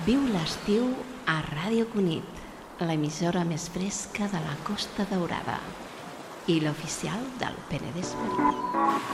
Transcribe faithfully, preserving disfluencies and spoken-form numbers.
Viu l'estiu a Ràdio Cunit, l'emissora més fresca de la Costa Daurada i l'oficial del Penedès Marítim.